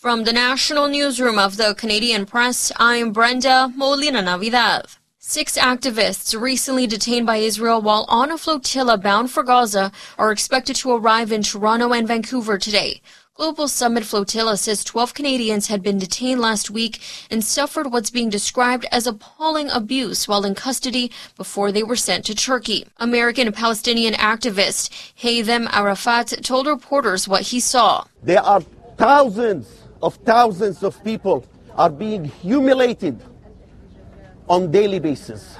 From the national newsroom of the Canadian Press, I'm Brenda Molina Navidad. 6 activists recently detained by Israel while on a flotilla bound for Gaza are expected to arrive in Toronto and Vancouver today. Global Summit Flotilla says 12 Canadians had been detained last week and suffered what's being described as appalling abuse while in custody before they were sent to Turkey. American Palestinian activist Haytham Arafat told reporters what he saw. There are thousands of people are being humiliated on a daily basis.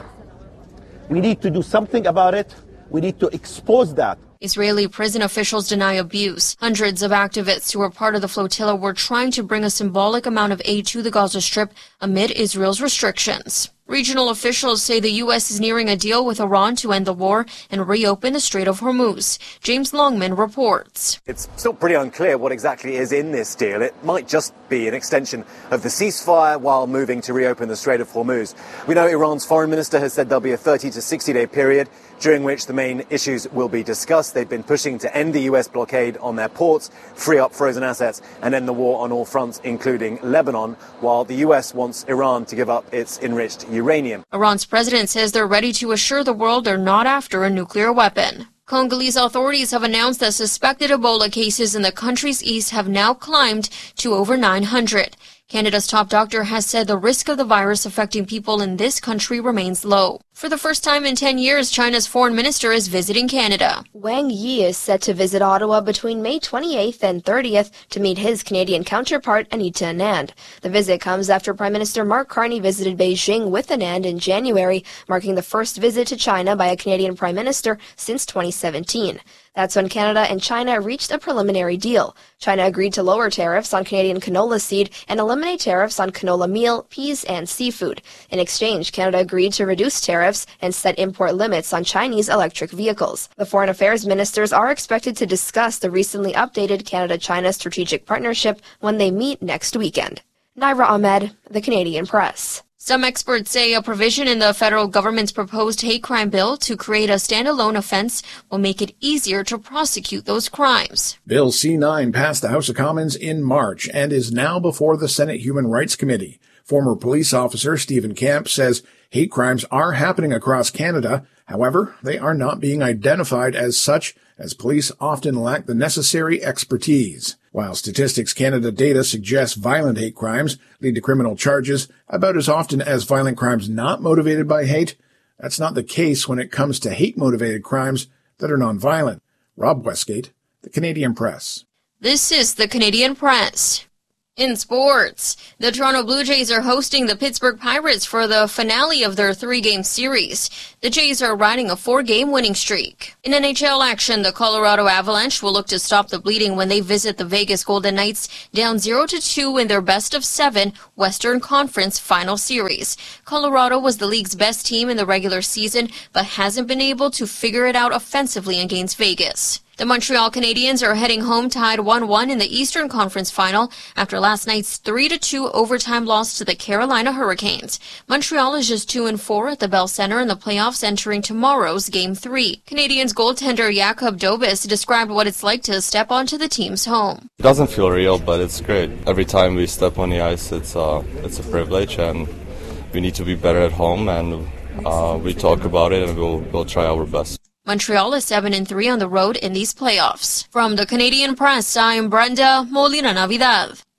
We need to do something about it. We need to expose that. Israeli prison officials deny abuse. Hundreds of activists who were part of the flotilla were trying to bring a symbolic amount of aid to the Gaza Strip amid Israel's restrictions. Regional officials say the U.S. is nearing a deal with Iran to end the war and reopen the Strait of Hormuz. James Longman reports. It's still pretty unclear what exactly is in this deal. It might just be an extension of the ceasefire while moving to reopen the Strait of Hormuz. We know Iran's foreign minister has said there'll be a 30 to 60-day period during which the main issues will be discussed. They've been pushing to end the U.S. blockade on their ports, free up frozen assets, and end the war on all fronts, including Lebanon, while the U.S. wants Iran to give up its enriched uranium. Iran's president says they're ready to assure the world they're not after a nuclear weapon. Congolese authorities have announced that suspected Ebola cases in the country's east have now climbed to over 900. Canada's top doctor has said the risk of the virus affecting people in this country remains low. For the first time in 10 years, China's foreign minister is visiting Canada. Wang Yi is set to visit Ottawa between May 28th and 30th to meet his Canadian counterpart, Anita Anand. The visit comes after Prime Minister Mark Carney visited Beijing with Anand in January, marking the first visit to China by a Canadian Prime Minister since 2017. That's when Canada and China reached a preliminary deal. China agreed to lower tariffs on Canadian canola seed and eliminate tariffs on canola meal, peas, and seafood. In exchange, Canada agreed to reduce tariffs and set import limits on Chinese electric vehicles. The foreign affairs ministers are expected to discuss the recently updated Canada-China strategic partnership when they meet next weekend. Naira Ahmed, The Canadian Press. Some experts say a provision in the federal government's proposed hate crime bill to create a standalone offense will make it easier to prosecute those crimes. Bill C-9 passed the House of Commons in March and is now before the Senate Human Rights Committee. Former police officer Stephen Camp says hate crimes are happening across Canada. However, they are not being identified as such, as police often lack the necessary expertise. While Statistics Canada data suggests violent hate crimes lead to criminal charges about as often as violent crimes not motivated by hate, that's not the case when it comes to hate-motivated crimes that are nonviolent. Rob Westgate, The Canadian Press. This is The Canadian Press. In sports, the Toronto Blue Jays are hosting the Pittsburgh Pirates for the finale of their 3-game series. The Jays are riding a 4-game winning streak. In NHL action, the Colorado Avalanche will look to stop the bleeding when they visit the Vegas Golden Knights down 0-2 in their best-of-7 Western Conference final series. Colorado was the league's best team in the regular season, but hasn't been able to figure it out offensively against Vegas. The Montreal Canadiens are heading home tied 1-1 in the Eastern Conference Final after last night's 3-2 overtime loss to the Carolina Hurricanes. Montreal is just 2-4 at the Bell Center in the playoffs entering tomorrow's Game 3. Canadiens goaltender Jakub Dobis described what it's like to step onto the team's home. It doesn't feel real, but it's great. Every time we step on the ice, it's a privilege, and we need to be better at home, and we talk about it, and we'll try our best. Montreal is 7-3 on the road in these playoffs. From the Canadian Press, I'm Brenda Molina Navidad.